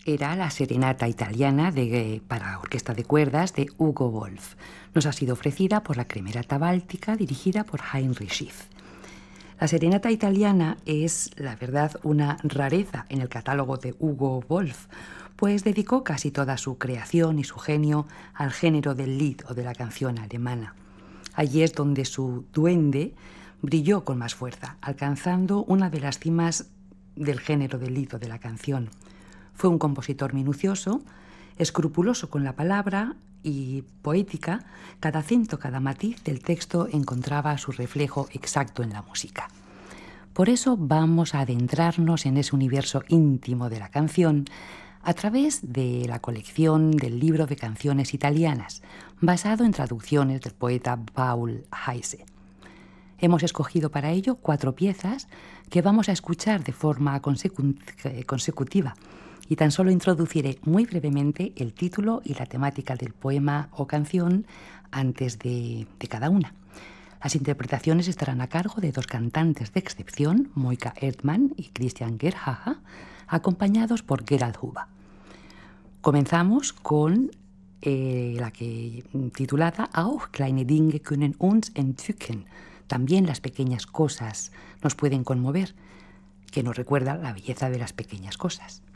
Era la serenata italiana para orquesta de cuerdas de Hugo Wolf. Nos ha sido ofrecida por la Cremerata Báltica, dirigida por Heinrich Schiff. La serenata italiana es, la verdad, una rareza en el catálogo de Hugo Wolf, pues dedicó casi toda su creación y su genio al género del Lied o de la canción alemana. Allí es donde su duende brilló con más fuerza, alcanzando una de las cimas del género del Lied o de la canción. Fue un compositor minucioso, escrupuloso con la palabra y poética. Cada acento, cada matiz del texto encontraba su reflejo exacto en la música. Por eso vamos a adentrarnos en ese universo íntimo de la canción a través de la colección del libro de canciones italianas, basado en traducciones del poeta Paul Heyse. Hemos escogido para ello 4 piezas que vamos a escuchar de forma consecutiva y tan solo introduciré muy brevemente el título y la temática del poema o canción antes de cada una. Las interpretaciones estarán a cargo de 2 cantantes de excepción, Moika Erdmann y Christian Gerhaha, acompañados por Gerald Huber. Comenzamos con la que titulada Auch kleine Dinge können uns entzücken. También las pequeñas cosas nos pueden conmover, que nos recuerda la belleza de las pequeñas cosas.